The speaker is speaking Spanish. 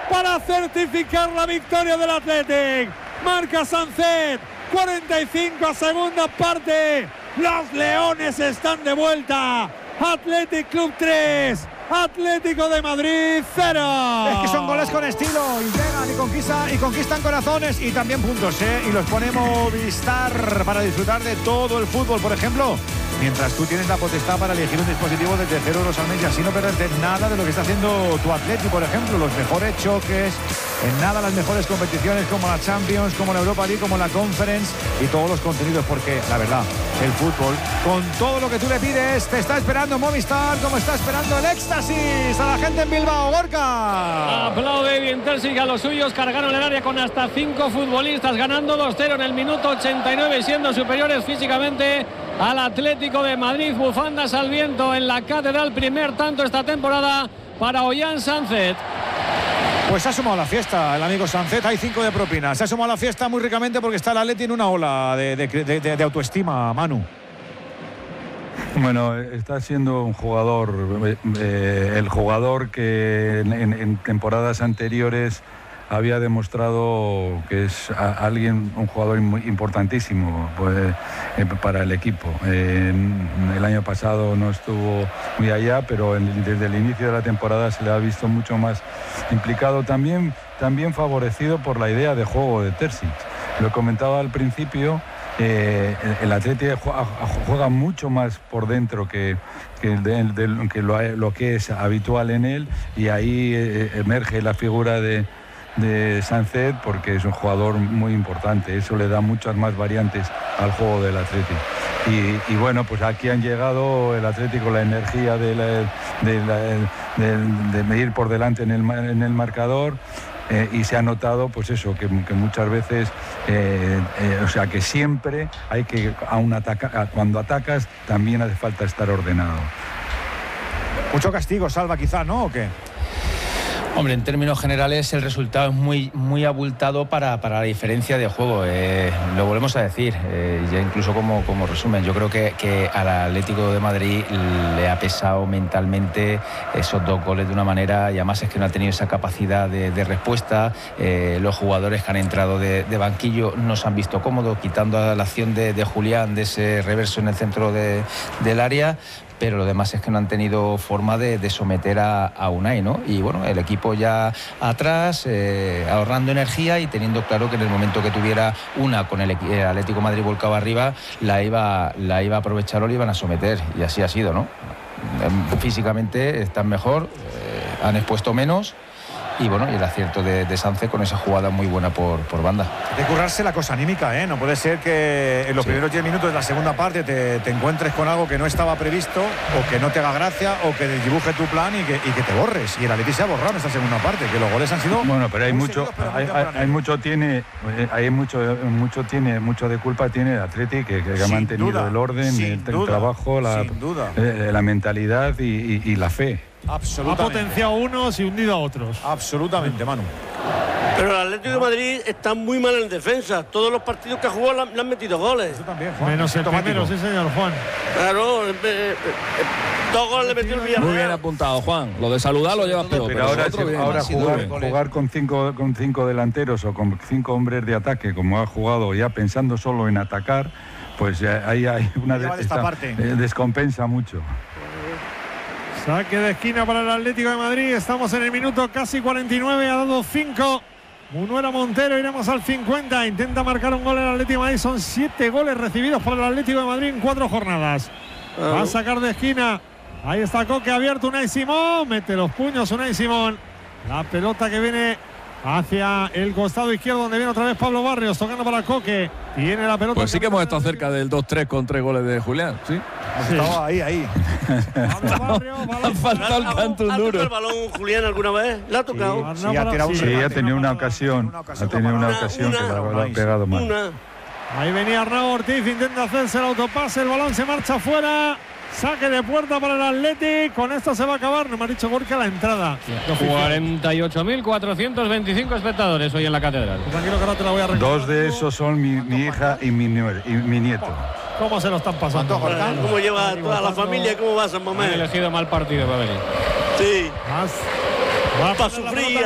para certificar la victoria del Athletic. Marca Sánchez, 45 segunda parte. Los Leones están de vuelta. Athletic Club 3, Atlético de Madrid 0. Es que son goles con estilo y llegan y conquistan corazones y también puntos, y los pone Movistar para disfrutar de todo el fútbol, por ejemplo. Mientras tú tienes la potestad para elegir un dispositivo desde 0 euros al mes y así no perderte nada de lo que está haciendo tu Atleti, por ejemplo, los mejores choques, en nada las mejores competiciones como la Champions, como la Europa League, como la Conference y todos los contenidos, porque la verdad, el fútbol, con todo lo que tú le pides, te está esperando Movistar, como está esperando el éxtasis a la gente en Bilbao. Gorka. Aplaude bien Terzic a los suyos, cargaron el área con hasta 5 futbolistas, ganando 2-0 en el minuto 89 y siendo superiores físicamente al Atlético de Madrid. Bufandas al viento en la Catedral, primer tanto esta temporada para Ollán Sánchez. Pues se ha sumado a la fiesta el amigo Sánchez, hay 5 de propina. Se ha sumado a la fiesta muy ricamente porque está el Atleti en una ola de autoestima, Manu. Bueno, está siendo un jugador, el jugador que en temporadas anteriores había demostrado que es un jugador muy importantísimo para el equipo. El año pasado no estuvo muy allá, pero desde el inicio de la temporada se le ha visto mucho más implicado, también favorecido por la idea de juego de Terzic. Lo comentaba al principio, el Atleti juega mucho más por dentro que lo que es habitual en él, y ahí emerge la figura de Sánchez, porque es un jugador muy importante. Eso le da muchas más variantes al juego del Atleti. Y bueno, pues aquí han llegado el Atleti con la energía de ir por delante en el marcador. Y se ha notado, pues eso, que muchas veces, que siempre hay que, cuando atacas, también hace falta estar ordenado. Mucho castigo, Salva, quizá, ¿no? ¿O qué? Hombre, en términos generales el resultado es muy abultado para la diferencia de juego. Lo volvemos a decir, ya incluso como resumen. Yo creo que al Atlético de Madrid le ha pesado mentalmente esos 2 goles de una manera, y además es que no ha tenido esa capacidad de respuesta. Los jugadores que han entrado de banquillo no se han visto cómodos, quitando la acción de Julián, de ese reverso en el centro del área. Pero lo demás es que no han tenido forma de someter a Unai, ¿no? Y bueno, el equipo ya atrás, ahorrando energía y teniendo claro que en el momento que tuviera una con el Atlético de Madrid volcado arriba, la iba a aprovechar o le iban a someter, y así ha sido, ¿no? Físicamente están mejor, han expuesto menos. Y bueno, y el acierto de Sánchez con esa jugada muy buena por banda. De currarse la cosa anímica, ¿eh? No puede ser que en los primeros 10 minutos de la segunda parte te encuentres con algo que no estaba previsto, o que no te haga gracia, o que dibuje tu plan y que te borres. Y el Atleti se ha borrado en esta segunda parte, que los goles han sido... Bueno, pero mucho de culpa tiene el Atleti, que ha mantenido el orden, el trabajo, la mentalidad y la fe. Ha potenciado unos y hundido a otros. Absolutamente, Manu. Pero el Atlético de Madrid está muy mal en defensa. Todos los partidos que ha jugado le han metido goles. Eso también, Juan. Menos el primero, sí señor, Juan. Claro, 2 goles le metió el Villarreal. Muy bien apuntado, Juan. Lo de saludar lo llevas peor. Pero ahora jugar con cinco delanteros o con 5 hombres de ataque, como ha jugado ya pensando solo en atacar, pues ahí hay una descompensa mucho. Saque de esquina para el Atlético de Madrid. Estamos en el minuto casi 49. Ha dado 5. Munuera Montero, iremos al 50. Intenta marcar un gol el Atlético de Madrid. Son 7 goles recibidos por el Atlético de Madrid en 4 jornadas. Va a sacar de esquina. Ahí está Coque abierto. Unai Simón. Mete los puños Unai Simón. La pelota que viene hacia el costado izquierdo, donde viene otra vez Pablo Barrios, tocando para Coque. Tiene la pelota. Pues sí que hemos estado cerca del 2-3 con 3 goles de Julián, ¿sí? Estaba ahí. Ha faltado el canto duro. ¿Ha tocado el balón Julián alguna vez? ¿Le ha tocado? Sí, ha tirado ha tenido una ocasión. Ha tenido una ocasión que lo ha pegado mal. Ahí venía Arnau Ortiz, intenta hacerse el autopase, el balón se marcha fuera. Saque de puerta para el Athletic. Con esto se va a acabar. No me ha dicho Gorka la entrada. 48.425 espectadores hoy en la Catedral. Tranquilo que ahora te la voy a recordar. 2 de esos son mi hija y mi nieto. ¿Cómo se lo están pasando? ¿Cómo lleva toda la familia? ¿Cómo va San Mamés? Han elegido mal partido para venir. Sí. Va para sufrir.